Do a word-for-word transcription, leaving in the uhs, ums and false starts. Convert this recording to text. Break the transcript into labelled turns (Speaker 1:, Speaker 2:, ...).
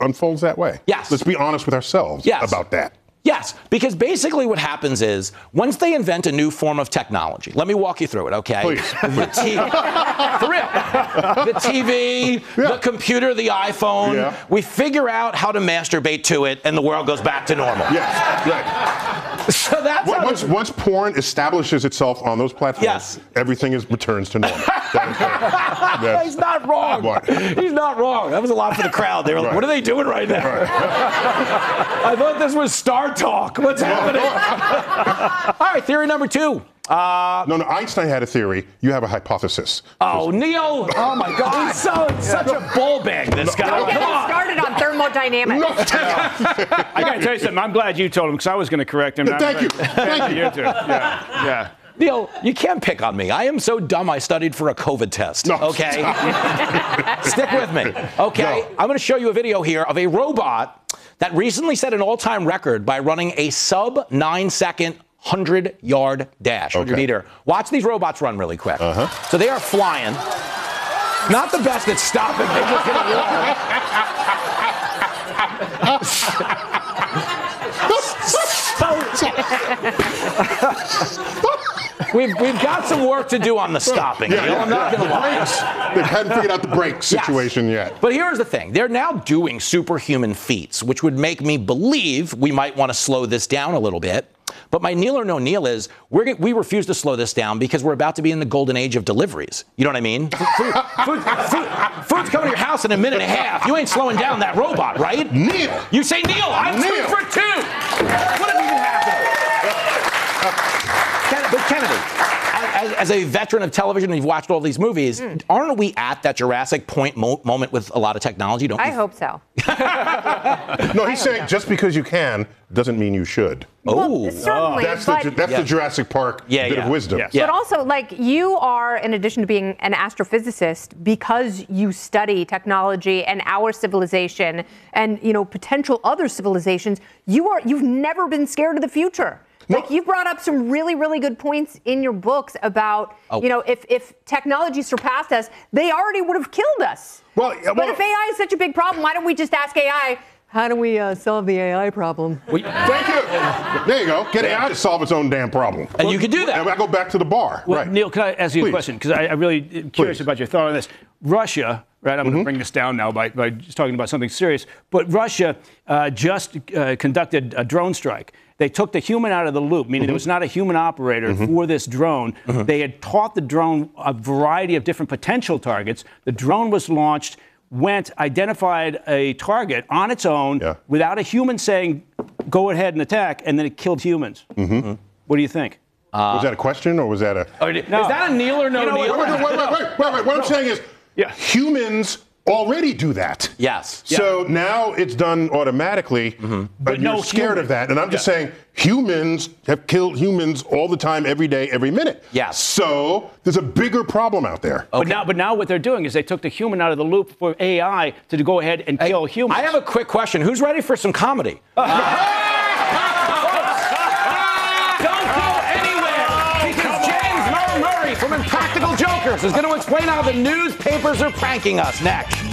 Speaker 1: unfolds that way.
Speaker 2: Yes.
Speaker 1: Let's be honest with ourselves
Speaker 2: yes.
Speaker 1: about that.
Speaker 2: Yes, because basically what happens is once they invent a new form of technology, let me walk you through it, okay?
Speaker 1: Please.
Speaker 2: The T V, for real. The T V, yeah. the computer, the iPhone. Yeah. We figure out how to masturbate to it, and the world goes back to normal.
Speaker 1: Yes, right.
Speaker 2: So that's
Speaker 1: once, once, once porn establishes itself on those platforms, yes. everything is returns to normal. That is,
Speaker 2: He's not wrong. What? He's not wrong. That was a lot for the crowd. They were like, right. what are they doing right now? Right. I thought this was Star Talk. What's happening? All right, theory number two. Uh,
Speaker 1: no, no, Einstein had a theory. You have a hypothesis.
Speaker 2: Oh, Neil. Oh, my God. He's so, such a bull bag, this guy.
Speaker 3: Don't get him started on thermodynamics.
Speaker 4: No. I got to tell you something. I'm glad you told him because I was going to correct him.
Speaker 1: Thank you. Thank you.
Speaker 4: You too. Yeah. Yeah.
Speaker 2: Neil, you can't pick on me. I am so dumb I studied for a COVID test.
Speaker 1: No,
Speaker 2: okay? Stick with me. Okay? No. I'm going to show you a video here of a robot that recently set an all-time record by running a sub nine second hundred-yard dash, hundred meter. Okay. Watch these robots run really quick.
Speaker 1: Uh-huh.
Speaker 2: So they are flying. Not the best at stopping. They just get a We've, we've got some work to do on the stopping.
Speaker 1: Yeah, yeah,
Speaker 2: I'm not
Speaker 1: yeah.
Speaker 2: going to lie.
Speaker 1: Brakes. They hadn't figured out the brake situation
Speaker 2: yes.
Speaker 1: yet.
Speaker 2: But here's the thing. They're now doing superhuman feats, which would make me believe we might want to slow this down a little bit. But my Neil or no Neil is we're, we refuse to slow this down because we're about to be in the golden age of deliveries. You know what I mean? Food, food, food, food's coming to your house in a minute and a half. You ain't slowing down that robot, right?
Speaker 1: Neil.
Speaker 2: You say Neil. I'm
Speaker 1: Neil.
Speaker 2: two for two. What did even happen? But Kennedy, as, as a veteran of television, and you've watched all these movies, mm. aren't we at that Jurassic Point mo- moment with a lot of technology? Don't
Speaker 3: I
Speaker 2: you?
Speaker 3: hope so.
Speaker 1: No, he's saying so. Just because you can doesn't mean you should.
Speaker 3: Well, certainly,
Speaker 1: that's
Speaker 3: but,
Speaker 1: the that's
Speaker 2: yeah.
Speaker 1: the Jurassic Park
Speaker 2: yeah,
Speaker 1: bit
Speaker 2: yeah.
Speaker 1: of wisdom.
Speaker 2: Yeah. Yeah.
Speaker 3: But also, like, you are, in addition to being an astrophysicist, because you study technology and our civilization and, you know, potential other civilizations, you are you've never been scared of the future.
Speaker 1: No.
Speaker 3: Like, you brought up some really, really good points in your books about, oh. you know, if, if technology surpassed us, they already would have killed us.
Speaker 1: Well,
Speaker 3: but
Speaker 1: well,
Speaker 3: if A I is such a big problem, why don't we just ask A I, how do we uh, solve the A I problem?
Speaker 1: Well, thank you. There you go. Get A I to solve its own damn problem.
Speaker 2: And well, you can do that.
Speaker 1: And I go back to the bar.
Speaker 4: Well,
Speaker 1: right.
Speaker 4: Neil, can I ask you
Speaker 1: Please.
Speaker 4: a question? Because I'm really curious Please. about your thought on this. Russia, right? I'm mm-hmm. going to bring this down now by, by just talking about something serious. But Russia uh, just uh, conducted a drone strike. They took the human out of the loop, meaning mm-hmm. there was not a human operator mm-hmm. for this drone. Mm-hmm. They had taught the drone a variety of different potential targets. The drone was launched, went, identified a target on its own yeah. without a human saying, go ahead and attack, and then it killed humans. Mm-hmm. What do you think?
Speaker 1: Uh, was that a question or was that a...
Speaker 2: Oh, no. Is that a Neil or no
Speaker 1: you know,
Speaker 2: Neil?
Speaker 1: Wait, wait, wait, wait, wait, wait, wait. What no. I'm saying is yeah. humans already do that.
Speaker 2: Yes.
Speaker 1: So yeah. now it's done automatically, mm-hmm. but, but you're no scared human. of that. And I'm just yeah. saying humans have killed humans all the time, every day, every minute.
Speaker 2: Yes.
Speaker 1: So there's a bigger problem out there.
Speaker 4: Okay. But now, but now what they're doing is they took the human out of the loop for A I to go ahead and hey, kill humans.
Speaker 2: I have a quick question. Who's ready for some comedy? Uh, Don't go anywhere because James Murray from Impractical Jokers is going to explain how the newspapers are pranking us next.